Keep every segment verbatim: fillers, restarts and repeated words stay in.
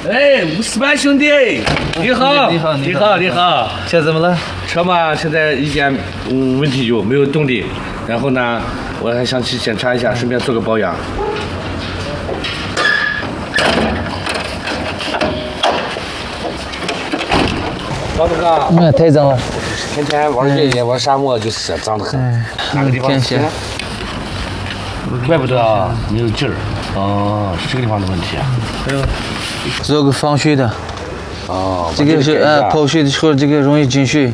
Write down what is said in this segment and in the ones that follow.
哎，吴思班兄弟，你好， 你好， 你好，你好。 车怎么了？ 车嘛，现在一点嗯问题有，没有动力。然后呢，我还想去检查一下，顺便做个保养。老大哥， 嗯，太脏了。 天天玩越野，玩沙漠，就是脏得很。哪个地方湿？怪不得啊，没有劲儿。哦，是这个地方的问题啊。 还有，做个防水的。 哦， 这个是呃泡水的时候，这个容易进水。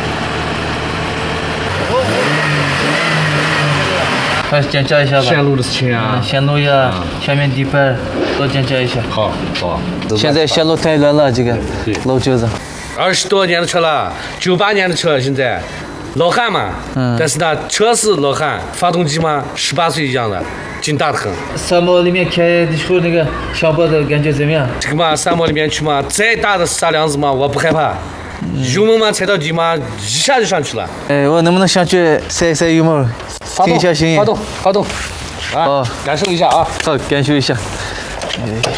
快检查一下吧。 线路的事情啊。 线路呀，下面底盘都检查一下。 好，好。 现在线路太乱了，这个老车子。 二十多年的车了，九八年的车，现在老汉嘛。嗯。但是呢，车是老汉，发动机嘛，十八岁一样的，劲大的很。 沙漠里面开的时候，那个上坡的感觉怎么样？ 这个嘛，沙漠里面去嘛，再大的沙梁子嘛，我不害怕。油门嘛，踩到底嘛，一下就上去了。 哎，我能不能上去踩踩油门，静一下心？ 发动，发动。啊，感受一下啊。 好，感受一下。哎。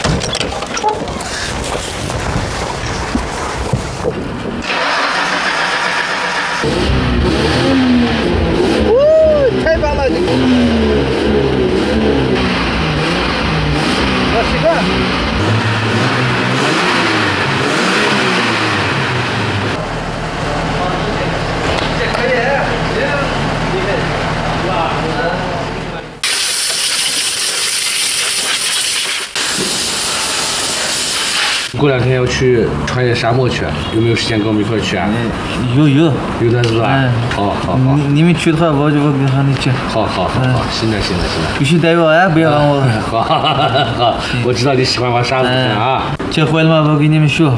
太棒了！要习惯。这可以， 过两天要去穿越沙漠去，有没有时间跟我们一块去啊？ 有有有的是吧？嗯，好好好。 你你们去的话，我就我跟他们去。 好好好好，行了行了行了。 必须带我啊，不要忘我。 好好好，我知道你喜欢玩沙子啊。 学会了吗？我给你们学。